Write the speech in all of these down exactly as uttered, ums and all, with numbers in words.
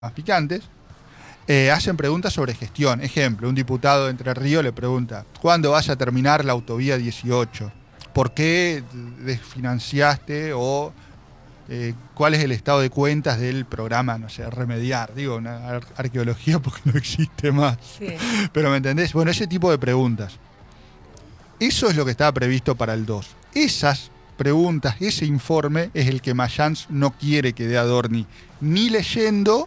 más picantes, eh, hacen preguntas sobre gestión. Ejemplo, un diputado de Entre Ríos le pregunta, ¿cuándo vas a terminar la autovía dieciocho? ¿Por qué desfinanciaste o eh, cuál es el estado de cuentas del programa, no sé, Remediar? Digo, una ar arqueología porque no existe más. Sí. Pero ¿me entendés? Bueno, ese tipo de preguntas. Eso es lo que estaba previsto para el dos. Esas preguntas, ese informe es el que Mayans no quiere que dé Adorni, ni leyendo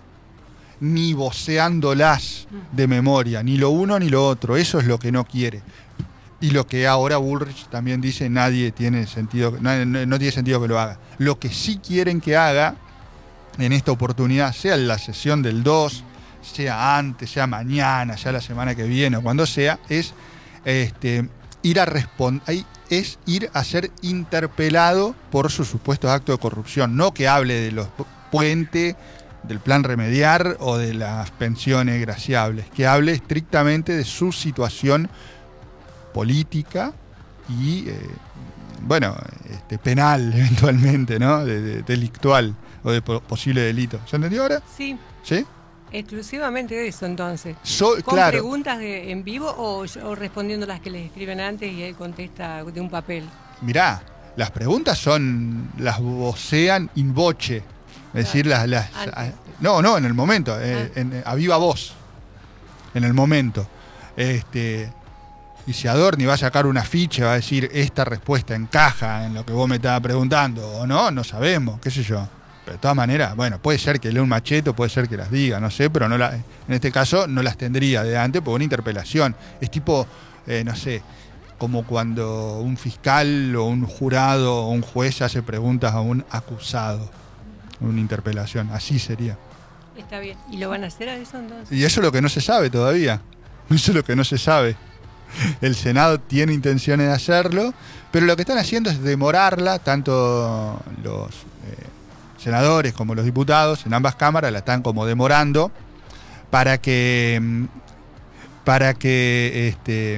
ni voceándolas de memoria, ni lo uno ni lo otro. Eso es lo que no quiere. Y lo que ahora Bullrich también dice, nadie tiene sentido, no, no, no tiene sentido que lo haga. Lo que sí quieren que haga en esta oportunidad, sea en la sesión del dos, sea antes, sea mañana, sea la semana que viene o cuando sea, es este, ir a responder, es ir a ser interpelado por sus supuestos actos de corrupción. No que hable de los puentes, del plan Remediar o de las pensiones graciables, que hable estrictamente de su situación política y, eh, bueno, este, penal eventualmente, ¿no? De, de, delictual o de po posible delito. ¿Se entendió ahora? Sí. ¿Sí? Exclusivamente de eso, entonces. So, ¿Con claro. preguntas de, en vivo o, o respondiendo las que les escriben antes y él contesta de un papel? Mirá, las preguntas son, las vocean in voce. Es decir, las, las no, no, en el momento, eh, ah. en, a viva voz, en el momento. Este, y si Adorni va a sacar una ficha, va a decir, esta respuesta encaja en lo que vos me estabas preguntando, o no, no sabemos, qué sé yo. Pero de todas maneras, bueno, puede ser que lea un machete, puede ser que las diga, no sé, pero no la, en este caso no las tendría de antes por una interpelación. Es tipo, eh, no sé, como cuando un fiscal o un jurado o un juez hace preguntas a un acusado. Una interpelación, así sería. Está bien. ¿Y lo van a hacer a eso entonces? Y eso es lo que no se sabe todavía. Eso es lo que no se sabe. El Senado tiene intenciones de hacerlo, pero lo que están haciendo es demorarla, tanto los eh, senadores como los diputados en ambas cámaras la están como demorando para que para que este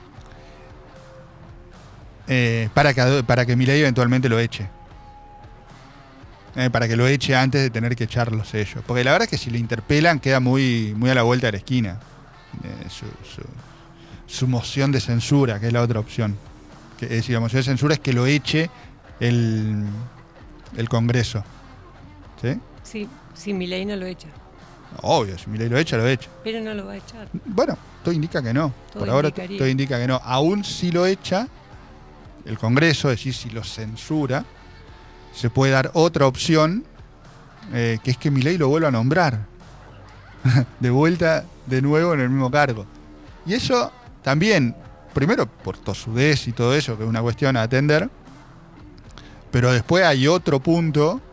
eh, para que para que Milei eventualmente lo eche. Eh, para que lo eche antes de tener que echarlos ellos. Porque la verdad es que si le interpelan queda muy, muy a la vuelta de la esquina. Eh, su, su, su moción de censura, que es la otra opción. Que, es decir, la moción de censura es que lo eche el, el Congreso. ¿Sí? Sí, si Milei no lo echa. Obvio, si Milei lo echa, lo echa. Pero no lo va a echar. Bueno, todo indica que no. Todo Por ahora indicaría. todo indica que no. Aún si lo echa el Congreso, es decir, si lo censura, se puede dar otra opción, eh, que es que Milei lo vuelva a nombrar. De vuelta de nuevo en el mismo cargo. Y eso también, primero por tosudez y todo eso, que es una cuestión a atender, pero después hay otro punto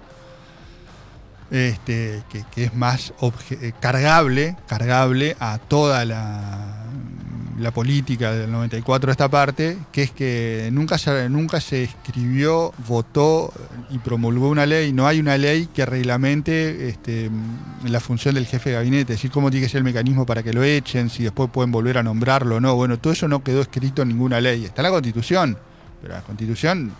este, que, que es más cargable, cargable a toda la... la política del noventa y cuatro de esta parte, que es que nunca se, nunca se escribió, votó y promulgó una ley, no hay una ley que reglamente este, la función del jefe de gabinete, es decir, cómo tiene que ser el mecanismo para que lo echen, si después pueden volver a nombrarlo o no. Bueno, todo eso no quedó escrito en ninguna ley, está en la Constitución, pero la Constitución,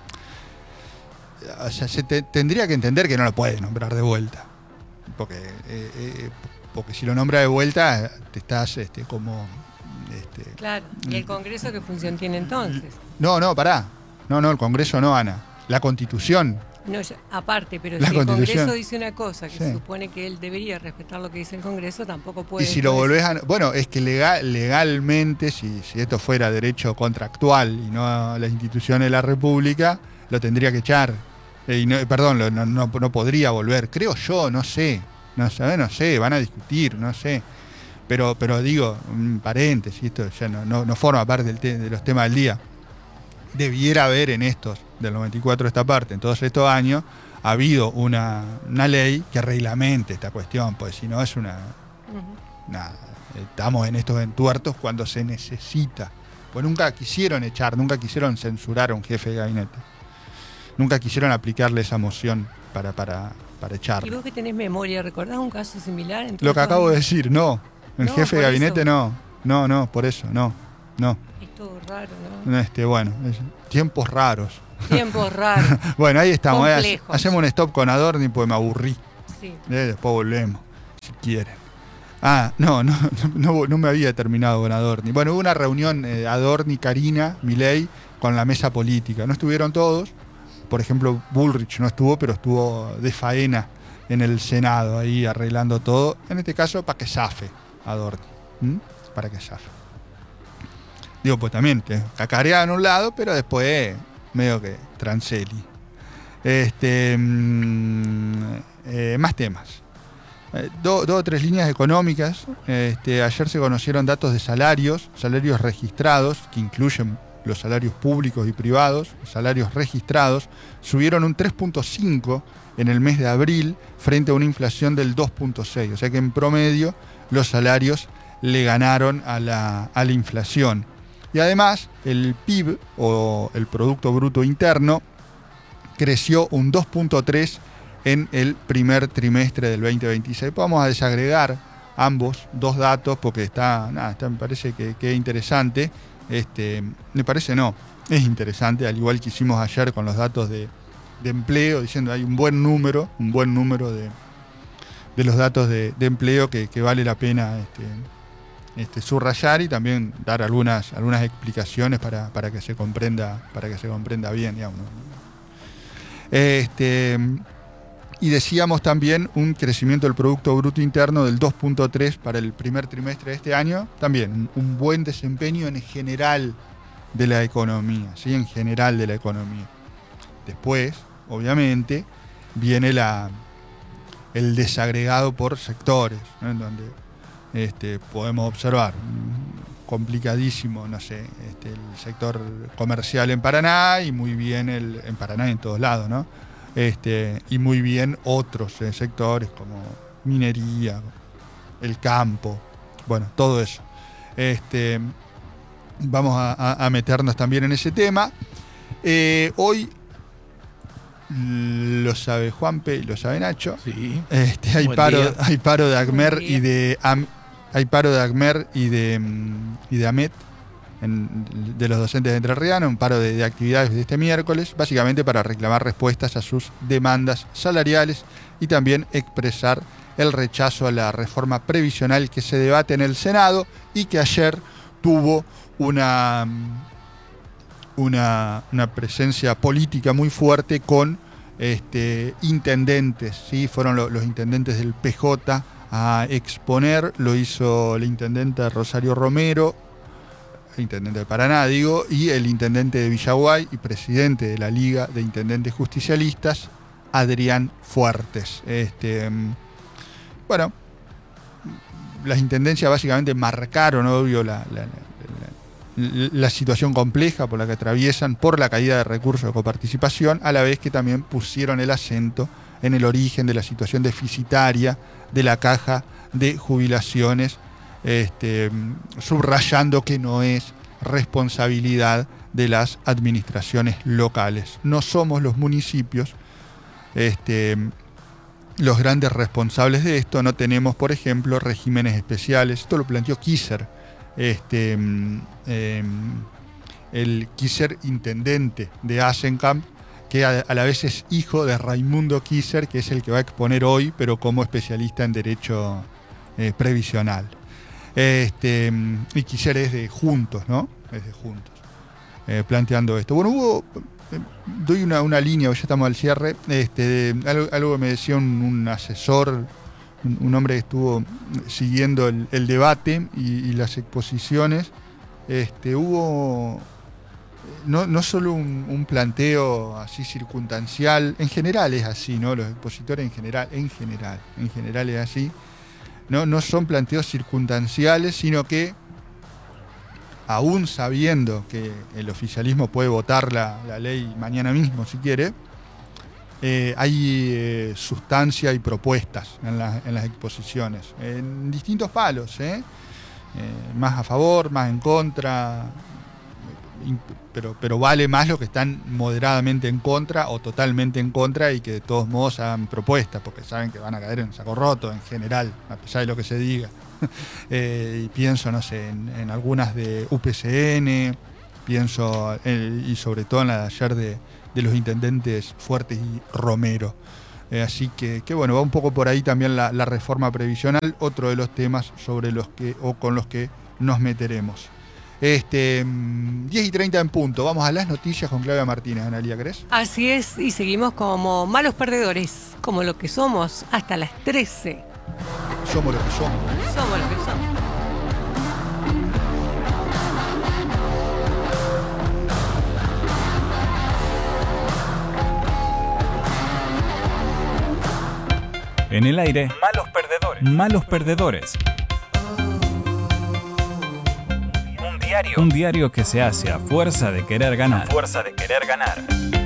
o sea, se te, tendría que entender que no lo puede nombrar de vuelta, porque, eh, eh, porque si lo nombra de vuelta te estás este, como... Este, claro, ¿y el Congreso qué función tiene entonces? No, no, pará. No, no, el Congreso no, Ana. La Constitución. No, ya, aparte, pero la si el Congreso dice una cosa que sí. Se supone que él debería respetar lo que dice el Congreso, tampoco puede... Y si lo volvés a... Bueno, es que legal, legalmente, si, si esto fuera derecho contractual y no las instituciones de la República, lo tendría que echar. Eh, y no, perdón, lo, no, no, no podría volver. Creo yo, no sé. No sé, no sé, van a discutir, no sé. Pero, pero digo, un paréntesis, esto ya no, no, no forma parte del te, de los temas del día. Debiera haber en estos, del noventa y cuatro esta parte, en todos estos años, ha habido una, una ley que reglamente esta cuestión, pues si no es una... Uh-huh. una estamos en estos entuertos cuando se necesita. Pues nunca quisieron echar, nunca quisieron censurar a un jefe de gabinete. Nunca quisieron aplicarle esa moción para, para, para echarlo. ¿Y vos que tenés memoria, recordás un caso similar? Lo que acabo de decir, no. El no, jefe de gabinete eso. no, no, no, por eso, no, no. Es todo raro, ¿no? Este, bueno, es, tiempos raros. Tiempos raros. Bueno, ahí estamos, complejos. Hacemos un stop con Adorni, pues me aburrí. Sí. Eh, después volvemos. si quieren. Ah, no, no, no, no me había terminado con Adorni. Bueno, hubo una reunión eh, Adorni, Carina, Milei, con la mesa política. No estuvieron todos. Por ejemplo, Bullrich no estuvo, pero estuvo de faena en el Senado, ahí arreglando todo. En este caso, para que zafe Adorni. ¿Mm? Para que zafe. Digo, pues también te cacareaban a un lado, pero después medio que Transelli. Este, mmm, eh, más temas. Eh, dos o tres líneas económicas. Este, ayer se conocieron datos de salarios, salarios registrados, que incluyen los salarios públicos y privados, salarios registrados, subieron un tres punto cinco en el mes de abril frente a una inflación del dos punto seis. O sea que en promedio los salarios le ganaron a la, a la inflación. Y además el P I B, o el Producto Bruto Interno, creció un dos punto tres en el primer trimestre del veinte veintiséis. Vamos a desagregar ambos dos datos porque está, nada, está, me parece que, que es interesante. Este, me parece no, es interesante, al igual que hicimos ayer con los datos de, de empleo, diciendo hay un buen número, un buen número de, de los datos de, de empleo que, que vale la pena este, este, subrayar y también dar algunas, algunas explicaciones para, para que se comprenda, para que se comprenda bien, digamos. Este, y decíamos también un crecimiento del Producto Bruto Interno del dos punto tres para el primer trimestre de este año. También un buen desempeño en general de la economía, ¿sí? En general de la economía. Después, obviamente, viene la, el desagregado por sectores, ¿no? En donde este, podemos observar complicadísimo, no sé, este, el sector comercial en Paraná y muy bien el, en Paraná y en todos lados, ¿no? Este, y muy bien otros eh, sectores como minería, el campo, bueno, todo eso. Este, vamos a, a, a meternos también en ese tema. Eh, hoy lo sabe Juanpe y lo sabe Nacho. Sí. Este, hay, paro, hay paro de ACMER y de Am, hay paro de ACMER y de, y de AMET. En, de los docentes de Entrerriano, un paro de, de actividades de este miércoles, básicamente para reclamar respuestas a sus demandas salariales y también expresar el rechazo a la reforma previsional que se debate en el Senado y que ayer tuvo una, una, una presencia política muy fuerte con este, intendentes, ¿sí? Fueron lo, los intendentes del P J a exponer, lo hizo la intendenta Rosario Romero, intendente de Paraná, digo, y el intendente de Villaguay y presidente de la Liga de Intendentes Justicialistas, Adrián Fuertes. Este, bueno, las intendencias básicamente marcaron, obvio, la, la, la, la situación compleja por la que atraviesan por la caída de recursos de coparticipación, a la vez que también pusieron el acento en el origen de la situación deficitaria de la caja de jubilaciones, Este, subrayando que no es responsabilidad de las administraciones locales. No somos los municipios este, los grandes responsables de esto. No tenemos, por ejemplo, regímenes especiales. Esto lo planteó Kisser, este, eh, el Kisser intendente de Asenkamp, que a, a la vez es hijo de Raimundo Kisser, que es el que va a exponer hoy, pero como especialista en derecho eh, previsional. Este, y Kisser es de Juntos, ¿no? Es de Juntos, eh, planteando esto. Bueno, hubo, eh, doy una, una línea, ya estamos al cierre, este, algo, algo que me decía un, un asesor, un, un hombre que estuvo siguiendo el, el debate y, y las exposiciones. Este, hubo no, no solo un, un planteo así circunstancial, en general es así, ¿no? Los expositores en general, en general, en general es así. No, no son planteos circunstanciales, sino que, aún sabiendo que el oficialismo puede votar la, la ley mañana mismo, si quiere, eh, hay eh, sustancia y propuestas en, la, en las exposiciones, en distintos palos, ¿eh? Eh, más a favor, más en contra, pero, pero vale más los que están moderadamente en contra o totalmente en contra y que de todos modos hagan propuestas porque saben que van a caer en saco roto en general, a pesar de lo que se diga. eh, y pienso, no sé, en, en algunas de U P C N, pienso en, y sobre todo en la de ayer de, de los intendentes Fuertes y Romero. Eh, así que, que bueno, va un poco por ahí también la, la reforma previsional, otro de los temas sobre los que o con los que nos meteremos. Este, diez y treinta en punto, vamos a las noticias con Claudia Martínez. Analía, ¿crees? Así es, y seguimos como malos perdedores, como lo que somos, hasta las trece. Somos lo que somos. Somos lo que somos. En el aire, malos perdedores. Malos perdedores. Un diario. Un diario que se hace a fuerza de querer ganar. A fuerza de querer ganar.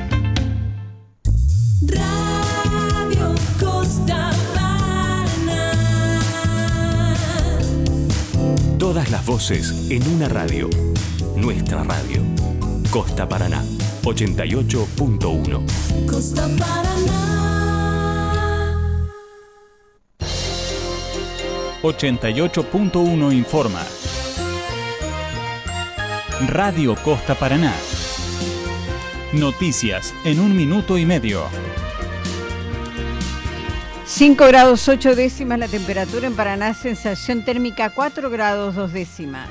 Radio Costa Paraná. Todas las voces en una radio. Nuestra radio. Costa Paraná, ochenta y ocho punto uno. Costa Paraná. ochenta y ocho punto uno informa. Radio Costa Paraná. Noticias en un minuto y medio. cinco grados ocho décimas la temperatura en Paraná, sensación térmica cuatro grados dos décimas.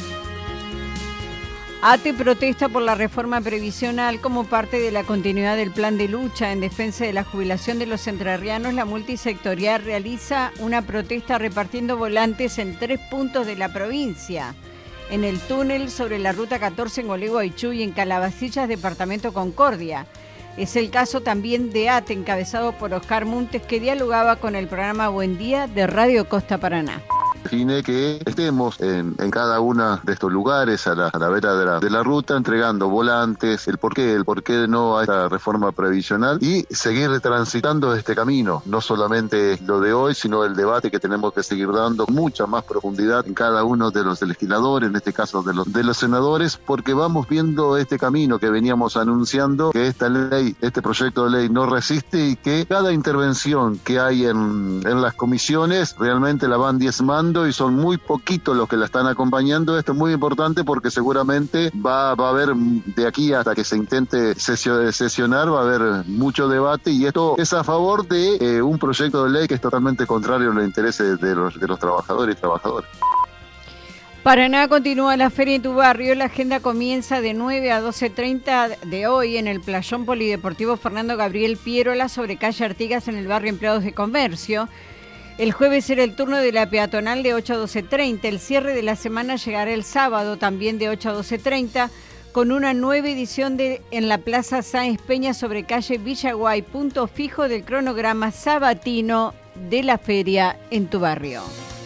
ATE protesta por la reforma previsional como parte de la continuidad del plan de lucha en defensa de la jubilación de los entrerrianos. La multisectorial realiza una protesta repartiendo volantes en tres puntos de la provincia. En el túnel sobre la ruta catorce en Gualeguaychú y en Calabacillas, departamento Concordia. Es el caso también de ATE, encabezado por Oscar Montes, que dialogaba con el programa Buen Día de Radio Costa Paraná. Define que estemos en, en cada uno de estos lugares a la, a la vera de la, de la ruta entregando volantes, el porqué, el porqué no a esta reforma previsional y seguir transitando este camino, no solamente lo de hoy, sino el debate que tenemos que seguir dando mucha más profundidad en cada uno de los legisladores, en este caso de los, de los senadores, porque vamos viendo este camino que veníamos anunciando, que esta ley, este proyecto de ley no resiste y que cada intervención que hay en, en las comisiones realmente la van diezmando y son muy poquitos los que la están acompañando. Esto es muy importante porque seguramente va, va a haber de aquí hasta que se intente sesionar, va a haber mucho debate y esto es a favor de eh, un proyecto de ley que es totalmente contrario a los intereses de los, de los trabajadores y trabajadoras. Paraná continúa la feria en tu barrio. La agenda comienza de nueve a doce treinta de hoy en el Playón Polideportivo Fernando Gabriel Pierola sobre calle Artigas en el barrio Empleados de Comercio. El jueves será el turno de la peatonal de ocho a doce treinta. El cierre de la semana llegará el sábado también de ocho a doce treinta con una nueva edición de en la Plaza Sáenz Peña sobre calle Villaguay, punto fijo del cronograma sabatino de la feria en tu barrio.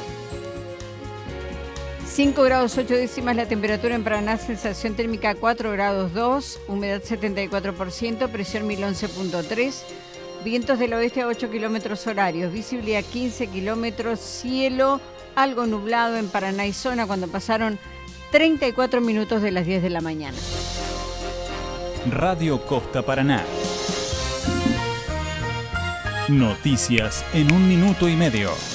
cinco grados ocho décimas la temperatura en Paraná, sensación térmica cuatro grados dos, humedad setenta y cuatro por ciento, presión mil once punto tres. Vientos del oeste a ocho kilómetros horarios, visibilidad quince kilómetros, cielo algo nublado en Paraná y zona cuando pasaron treinta y cuatro minutos de las diez de la mañana. Radio Costa Paraná. Noticias en un minuto y medio.